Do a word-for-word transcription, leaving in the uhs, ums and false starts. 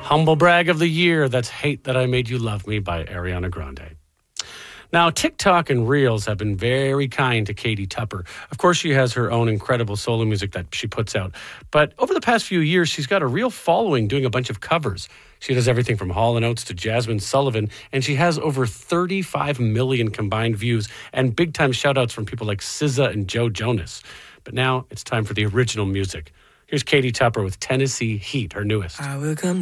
Humble brag of the year, that's Hate That I Made You Love Me by Ariana Grande. Now, TikTok and Reels have been very kind to Katie Tupper. Of course, she has her own incredible solo music that she puts out. But over the past few years, she's got a real following doing a bunch of covers. She does everything from Hall and Oates to Jasmine Sullivan, and she has over thirty-five million combined views and big-time shout-outs from people like S Z A and Joe Jonas. But now it's time for the original music. Here's Katie Tupper with Tennessee Heat, her newest. I will come